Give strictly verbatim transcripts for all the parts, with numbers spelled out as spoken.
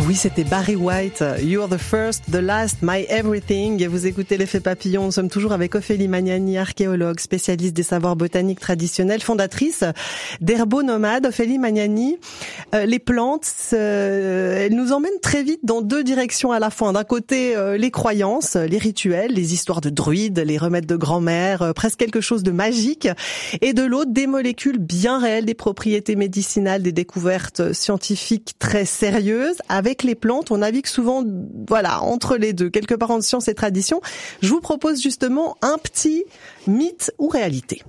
Oui, c'était Barry White, You're the first, the last, my everything. Et vous écoutez l'effet papillon. Nous sommes toujours avec Ophélie Magnani, archéologue, spécialiste des savoirs botaniques traditionnels, fondatrice d'Herbo Nomade. Ophélie Magnani, euh, les plantes, euh, elles nous emmènent très vite dans deux directions à la fois. D'un côté, euh, les croyances, les rituels, les histoires de druides, les remèdes de grand-mère, euh, presque quelque chose de magique. Et de l'autre, des molécules bien réelles, des propriétés médicinales, des découvertes scientifiques très sérieuses. Avec les plantes, on navigue souvent, voilà, entre les deux, quelque part entre science et tradition. Je vous propose justement un petit mythe ou réalité.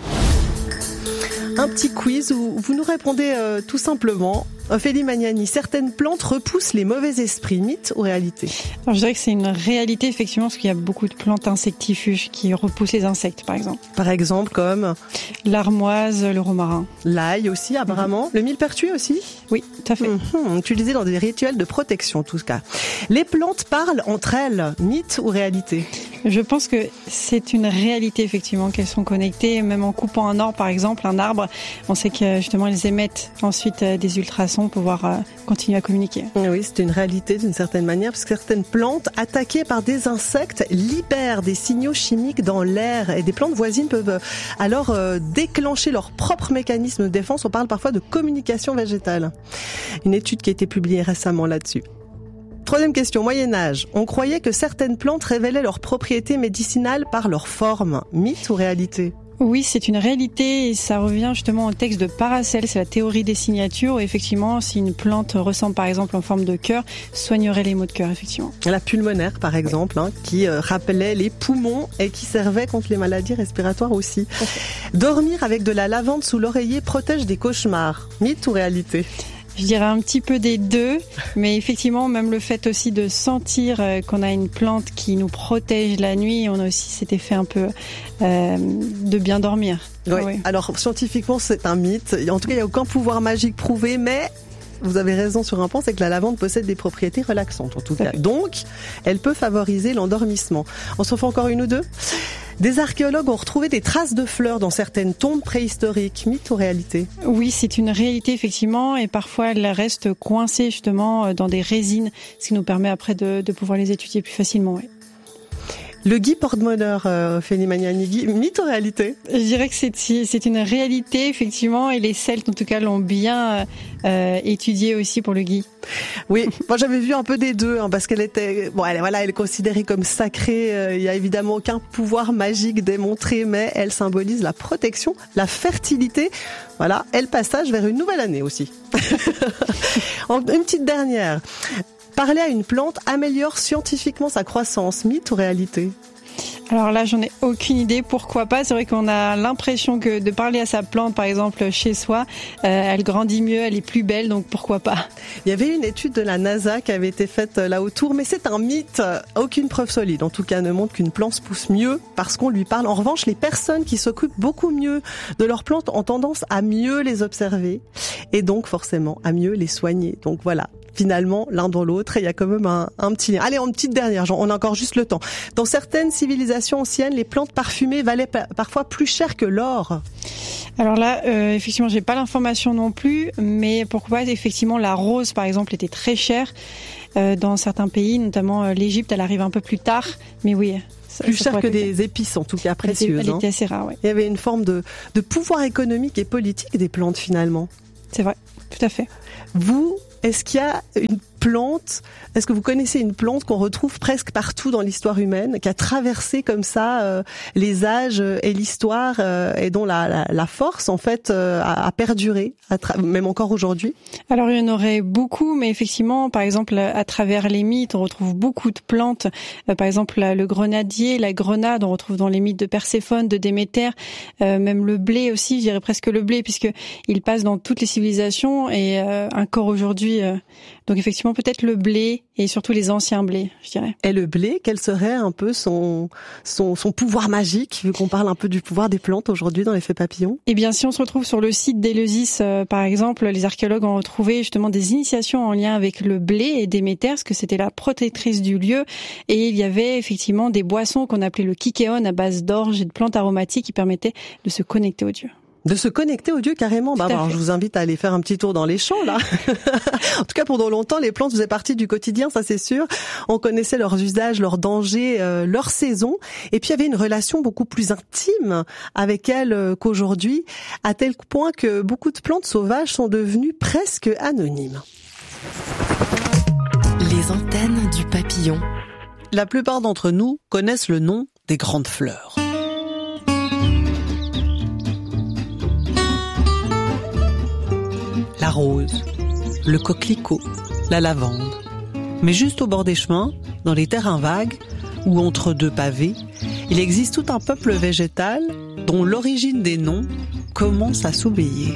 Un petit quiz où vous nous répondez euh, tout simplement. Ophélie Magnani, certaines plantes repoussent les mauvais esprits, mythe ou réalité? Alors, je dirais que c'est une réalité, effectivement, parce qu'il y a beaucoup de plantes insectifuges qui repoussent les insectes, par exemple. Par exemple, comme l'armoise, le romarin. L'ail aussi, apparemment. Mm-hmm. Le millepertuis aussi? Oui, tout à fait. Mm-hmm. Utilisé dans des rituels de protection, en tout cas. Les plantes parlent entre elles, mythe ou réalité? Je pense que c'est une réalité, effectivement, qu'elles sont connectées. Même en coupant un arbre, par exemple, un arbre, on sait que, justement, elles émettent ensuite des ultrasons pour pouvoir euh, continuer à communiquer. Oui, c'est une réalité d'une certaine manière, parce que certaines plantes attaquées par des insectes libèrent des signaux chimiques dans l'air, et des plantes voisines peuvent alors euh, déclencher leur propre mécanisme de défense. On parle parfois de communication végétale. Une étude qui a été publiée récemment là-dessus. Troisième question, Moyen-Âge. On croyait que certaines plantes révélaient leurs propriétés médicinales par leur forme. Mythe ou réalité? Oui, c'est une réalité et ça revient justement au texte de Paracelse, c'est la théorie des signatures. Où effectivement, si une plante ressemble par exemple en forme de cœur, soignerait les maux de cœur, effectivement. La pulmonaire, par exemple, hein, qui euh, rappelait les poumons et qui servait contre les maladies respiratoires aussi. Okay. Dormir avec de la lavande sous l'oreiller protège des cauchemars. Mythe ou réalité? Je dirais un petit peu des deux, mais effectivement, même le fait aussi de sentir qu'on a une plante qui nous protège la nuit, on a aussi cet effet un peu euh, de bien dormir. Oui. oui. Alors, scientifiquement, c'est un mythe. En tout cas, il n'y a aucun pouvoir magique prouvé, mais vous avez raison sur un point, c'est que la lavande possède des propriétés relaxantes, en tout cas. Donc, elle peut favoriser l'endormissement. On s'en fait encore une ou deux? Des archéologues ont retrouvé des traces de fleurs dans certaines tombes préhistoriques. Mythe ou réalité? Oui, c'est une réalité, effectivement, et parfois elles restent coincées justement dans des résines, ce qui nous permet après de, de pouvoir les étudier plus facilement. Oui. Le gui porte-bonheur, euh, Ophélie Magnani, mythe ou réalité? Je dirais que c'est, c'est une réalité, effectivement, et les Celtes, en tout cas, l'ont bien euh, étudié aussi pour le gui. Oui, moi j'avais vu un peu des deux, hein, parce qu'elle était, bon, elle, voilà, elle est considérée comme sacrée. Euh, il y a évidemment aucun pouvoir magique démontré, mais elle symbolise la protection, la fertilité. Voilà, et le passage vers une nouvelle année aussi. Une petite dernière. Parler à une plante améliore scientifiquement sa croissance, mythe ou réalité? Alors là, j'en ai aucune idée. Pourquoi pas? C'est vrai qu'on a l'impression que de parler à sa plante, par exemple, chez soi, euh, elle grandit mieux, elle est plus belle, donc pourquoi pas? Il y avait une étude de la NASA qui avait été faite là autour, mais c'est un mythe. Aucune preuve solide, en tout cas, ne montre qu'une plante pousse mieux parce qu'on lui parle. En revanche, les personnes qui s'occupent beaucoup mieux de leurs plantes ont tendance à mieux les observer et donc forcément à mieux les soigner. Donc voilà. Finalement, l'un dans l'autre, et il y a quand même un, un petit lien. Allez, en petite dernière, on a encore juste le temps. Dans certaines civilisations anciennes, les plantes parfumées valaient pa- parfois plus cher que l'or. Alors là, euh, effectivement, j'ai pas l'information non plus, mais pourquoi pas, effectivement, la rose, par exemple, était très chère euh, dans certains pays, notamment euh, l'Égypte, elle arrive un peu plus tard, mais oui. Ça, plus ça cher que des épices, en tout cas précieuses. Elle était, elle était hein. assez rare, oui. Il y avait une forme de, de pouvoir économique et politique des plantes, finalement. C'est vrai, tout à fait. Vous, est-ce qu'il y a une plante, est-ce que vous connaissez une plante qu'on retrouve presque partout dans l'histoire humaine, qui a traversé comme ça euh, les âges et l'histoire euh, et dont la, la, la force en fait euh, a, a perduré, à tra- même encore aujourd'hui? Alors il y en aurait beaucoup, mais effectivement, par exemple, à travers les mythes, on retrouve beaucoup de plantes. Euh, par exemple, la, le grenadier, la grenade, on retrouve dans les mythes de Perséphone, de Déméter, euh, même le blé aussi, je dirais presque le blé, puisque il passe dans toutes les civilisations et euh, encore aujourd'hui. Euh, donc effectivement, peut-être le blé et surtout les anciens blés, je dirais. Et le blé, quel serait un peu son son, son pouvoir magique, vu qu'on parle un peu du pouvoir des plantes aujourd'hui dans l'effet papillon? Eh bien, si on se retrouve sur le site d'Éleusis, euh, par exemple, les archéologues ont retrouvé justement des initiations en lien avec le blé et Déméter, parce que c'était la protectrice du lieu, et il y avait effectivement des boissons qu'on appelait le kykéon à base d'orge et de plantes aromatiques qui permettaient de se connecter aux dieux. De se connecter au Dieu carrément. Bah, alors, je vous invite à aller faire un petit tour dans les champs, là. En tout cas, pendant longtemps, les plantes faisaient partie du quotidien, ça c'est sûr. On connaissait leurs usages, leurs dangers, euh, leurs saisons. Et puis, il y avait une relation beaucoup plus intime avec elles euh, qu'aujourd'hui, à tel point que beaucoup de plantes sauvages sont devenues presque anonymes. Les antennes du papillon. La plupart d'entre nous connaissent le nom des grandes fleurs. La rose, le coquelicot, la lavande. Mais juste au bord des chemins, dans les terrains vagues, ou entre deux pavés, il existe tout un peuple végétal dont l'origine des noms commence à s'oublier.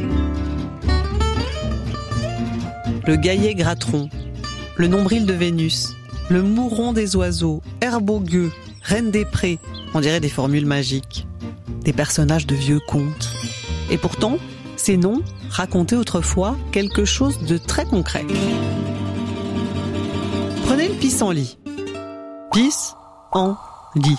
Le gaillet gratteron, le nombril de Vénus, le mouron des oiseaux, herbe au gueux, reine des prés, on dirait des formules magiques, des personnages de vieux contes. Et pourtant, ces noms racontaient autrefois quelque chose de très concret. Prenez le pissenlit. Pis, en, lit.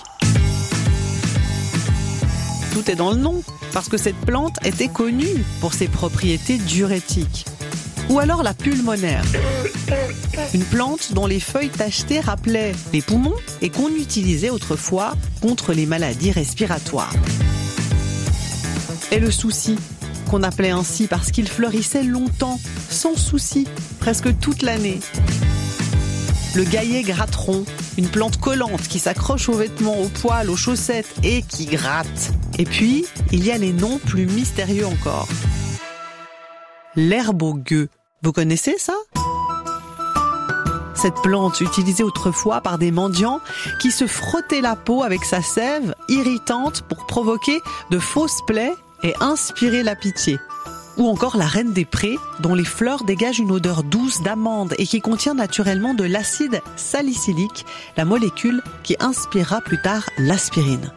Tout est dans le nom, parce que cette plante était connue pour ses propriétés diurétiques. Ou alors la pulmonaire, une plante dont les feuilles tachetées rappelaient les poumons et qu'on utilisait autrefois contre les maladies respiratoires. Et le souci, qu'on appelait ainsi parce qu'il fleurissait longtemps, sans souci, presque toute l'année. Le gaillet gratteron, une plante collante qui s'accroche aux vêtements, aux poils, aux chaussettes et qui gratte. Et puis, il y a les noms plus mystérieux encore. L'herbe au gueux, vous connaissez ça ? Cette plante utilisée autrefois par des mendiants qui se frottaient la peau avec sa sève irritante pour provoquer de fausses plaies et inspirer la pitié. Ou encore la reine des prés, dont les fleurs dégagent une odeur douce d'amande et qui contient naturellement de l'acide salicylique, la molécule qui inspirera plus tard l'aspirine.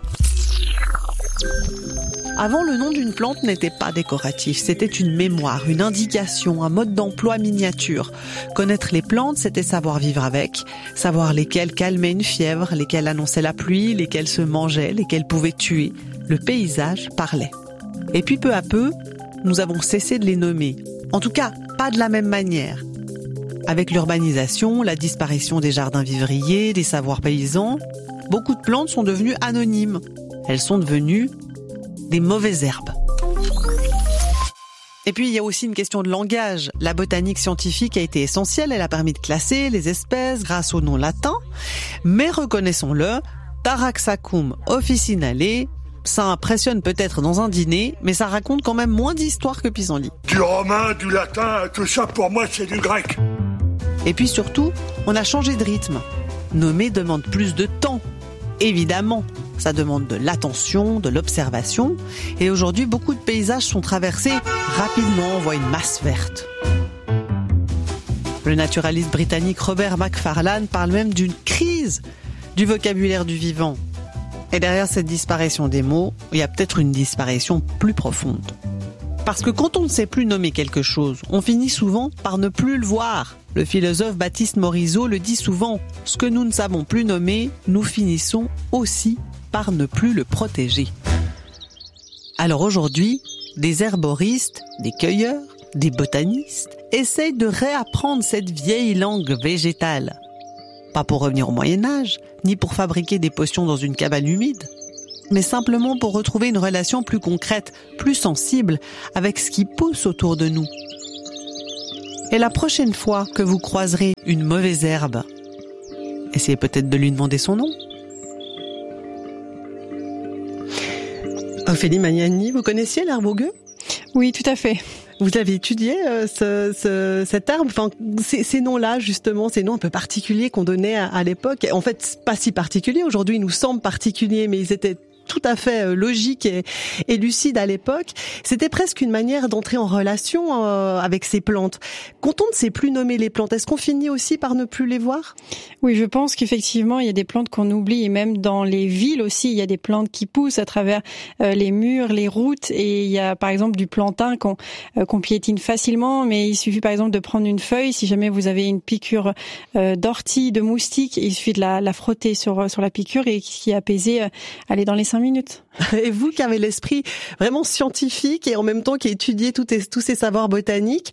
Avant, le nom d'une plante n'était pas décoratif, c'était une mémoire, une indication, un mode d'emploi miniature. Connaître les plantes, c'était savoir vivre avec, savoir lesquelles calmaient une fièvre, lesquelles annonçaient la pluie, lesquelles se mangeaient, lesquelles pouvaient tuer. Le paysage parlait. Et puis peu à peu, nous avons cessé de les nommer. En tout cas, pas de la même manière. Avec l'urbanisation, la disparition des jardins vivriers, des savoirs paysans, beaucoup de plantes sont devenues anonymes. Elles sont devenues des mauvaises herbes. Et puis, il y a aussi une question de langage. La botanique scientifique a été essentielle. Elle a permis de classer les espèces grâce au nom latin. Mais reconnaissons-le, Taraxacum officinale, ça impressionne peut-être dans un dîner, mais ça raconte quand même moins d'histoires que pissenlit. Du romain, du latin, tout ça pour moi c'est du grec. Et puis surtout, on a changé de rythme. Nommer demande plus de temps, évidemment. Ça demande de l'attention, de l'observation. Et aujourd'hui, beaucoup de paysages sont traversés rapidement. On voit une masse verte. Le naturaliste britannique Robert Macfarlane parle même d'une crise du vocabulaire du vivant. Et derrière cette disparition des mots, il y a peut-être une disparition plus profonde. Parce que quand on ne sait plus nommer quelque chose, on finit souvent par ne plus le voir. Le philosophe Baptiste Morisot le dit souvent, ce que nous ne savons plus nommer, nous finissons aussi par ne plus le protéger. Alors aujourd'hui, des herboristes, des cueilleurs, des botanistes essayent de réapprendre cette vieille langue végétale. Pas pour revenir au Moyen-Âge, ni pour fabriquer des potions dans une cabane humide, mais simplement pour retrouver une relation plus concrète, plus sensible avec ce qui pousse autour de nous. Et la prochaine fois que vous croiserez une mauvaise herbe, essayez peut-être de lui demander son nom. Ophélie Magnani, vous connaissiez l'herbe au gueux ? Oui, tout à fait. Vous avez étudié euh, ce, ce, cette herbe, enfin ces, ces noms-là justement, ces noms un peu particuliers qu'on donnait à, à l'époque. En fait, pas si particuliers. Aujourd'hui, ils nous semblent particuliers, mais ils étaient tout à fait logique et, et lucide à l'époque. C'était presque une manière d'entrer en relation euh, avec ces plantes. Quand on ne sait plus nommer les plantes, est-ce qu'on finit aussi par ne plus les voir ? Oui, je pense qu'effectivement, il y a des plantes qu'on oublie, et même dans les villes aussi, il y a des plantes qui poussent à travers euh, les murs, les routes, et il y a par exemple du plantain qu'on euh, qu'on piétine facilement, mais il suffit par exemple de prendre une feuille, si jamais vous avez une piqûre euh, d'ortie, de moustique, il suffit de la, la frotter sur sur la piqûre et qui est apaisée, euh, aller dans les cinq minutes. Et vous qui avez l'esprit vraiment scientifique et en même temps qui étudiez tous, tous ces savoirs botaniques,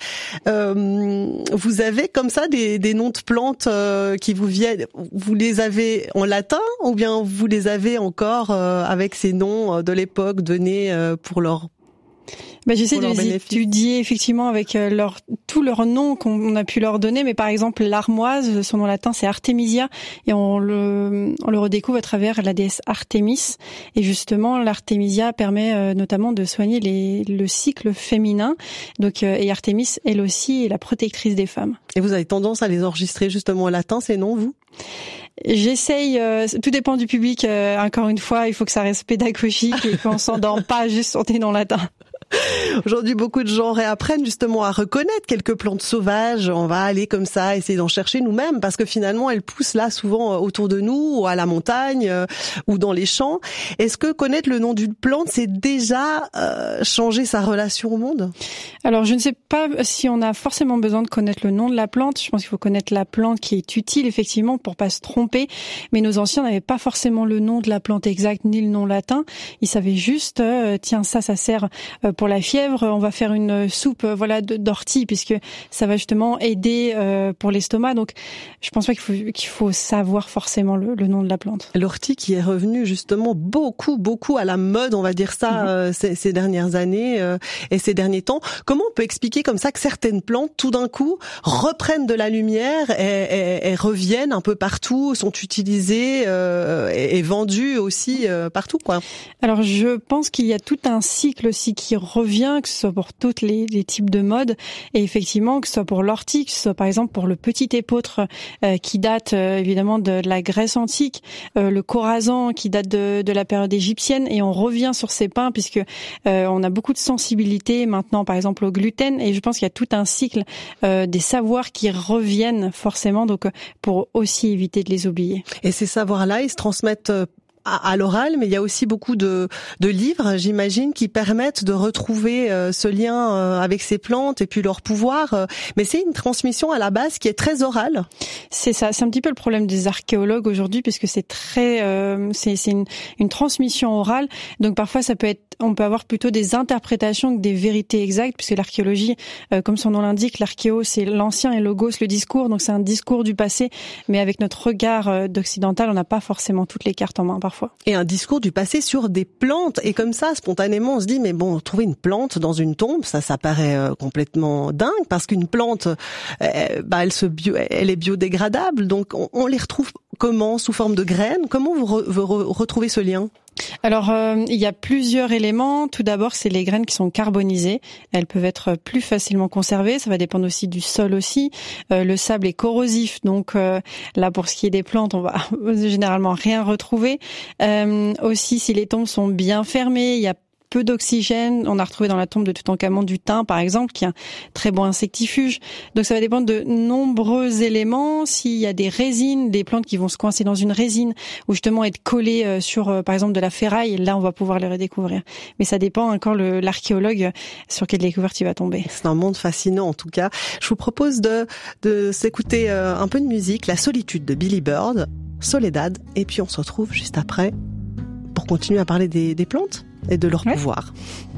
euh, vous avez comme ça des, des noms de plantes euh, qui vous viennent, vous les avez en latin ou bien vous les avez encore euh, avec ces noms de l'époque donnés euh, pour leur Bah, j'essaie de les bénéfice. étudier effectivement avec euh, leur, tous leurs noms qu'on a pu leur donner, mais par exemple l'armoise, son nom latin c'est Artemisia, et on le, on le redécouvre à travers la déesse Artémis, et justement l'Artemisia permet euh, notamment de soigner les, le cycle féminin, donc euh, et Artémis elle aussi est la protectrice des femmes. Et vous avez tendance à les enregistrer justement en latin, ces noms, vous ? J'essaye, euh, tout dépend du public, euh, encore une fois, il faut que ça reste pédagogique et qu'on s'endorme pas juste sur des noms latins. Aujourd'hui, beaucoup de gens réapprennent justement à reconnaître quelques plantes sauvages. On va aller comme ça, essayer d'en chercher nous-mêmes, parce que finalement, elles poussent là souvent autour de nous, ou à la montagne, euh, ou dans les champs. Est-ce que connaître le nom d'une plante, c'est déjà euh, changer sa relation au monde ? Alors, je ne sais pas si on a forcément besoin de connaître le nom de la plante. Je pense qu'il faut connaître la plante qui est utile, effectivement, pour pas se tromper. Mais nos anciens n'avaient pas forcément le nom de la plante exact, ni le nom latin. Ils savaient juste, euh, tiens, ça, ça sert euh, pour la fièvre, on va faire une soupe euh, voilà d'ortie puisque ça va justement aider euh, pour l'estomac. Donc je pense pas qu'il faut qu'il faut savoir forcément le, le nom de la plante. L'ortie qui est revenue justement beaucoup beaucoup à la mode, on va dire ça, mmh. euh, ces, ces dernières années euh, et ces derniers temps. Comment on peut expliquer comme ça que certaines plantes tout d'un coup reprennent de la lumière et, et, et reviennent un peu partout, sont utilisées euh, et, et vendues aussi euh, partout quoi? Alors je pense qu'il y a tout un cycle aussi qui revient, que ce soit pour tous les, les types de modes, et effectivement que ce soit pour l'ortie, que ce soit par exemple pour le petit épeautre euh, qui date euh, évidemment de, de la Grèce antique, euh, le corazan qui date de, de la période égyptienne, et on revient sur ces pins puisque euh, on a beaucoup de sensibilité maintenant par exemple au gluten, et je pense qu'il y a tout un cycle euh, des savoirs qui reviennent forcément, donc pour aussi éviter de les oublier. Et ces savoirs-là, ils se transmettent euh... à l'oral, mais il y a aussi beaucoup de, de livres, j'imagine, qui permettent de retrouver euh, ce lien euh, avec ces plantes et puis leur pouvoir. Euh, mais c'est une transmission à la base qui est très orale. C'est ça, c'est un petit peu le problème des archéologues aujourd'hui, puisque c'est très, euh, c'est, c'est une, une transmission orale. Donc parfois, ça peut être, on peut avoir plutôt des interprétations que des vérités exactes, puisque l'archéologie, euh, comme son nom l'indique, l'archéo, c'est l'ancien et logos, le discours. Donc c'est un discours du passé, mais avec notre regard euh, d'occidental, on n'a pas forcément toutes les cartes en main parfois. Et un discours du passé sur des plantes. Et comme ça, spontanément, on se dit, mais bon, trouver une plante dans une tombe, ça, ça paraît euh, complètement dingue, parce qu'une plante, euh, bah, elle se bio, elle est biodégradable. Donc, on, on les retrouve comment? Sous forme de graines? Comment vous, re, vous re, retrouvez ce lien? Alors, euh, il y a plusieurs éléments. Tout d'abord, c'est les graines qui sont carbonisées. Elles peuvent être plus facilement conservées. Ça va dépendre aussi du sol aussi. Euh, le sable est corrosif, donc euh, là, pour ce qui est des plantes, on va généralement rien retrouver. Euh, aussi, si les tombes sont bien fermées, il y a peu d'oxygène. On a retrouvé dans la tombe de Toutankhamon du thym, par exemple, qui est un très bon insectifuge. Donc ça va dépendre de nombreux éléments. S'il y a des résines, des plantes qui vont se coincer dans une résine, ou justement être collées sur, par exemple, de la ferraille, là, on va pouvoir les redécouvrir. Mais ça dépend encore le, l'archéologue sur quelle découverte il va tomber. C'est un monde fascinant, en tout cas. Je vous propose de, de s'écouter un peu de musique, La solitude de Billy Bird, Soledad, et puis on se retrouve juste après pour continuer à parler des, des plantes et de leur ouais. pouvoir.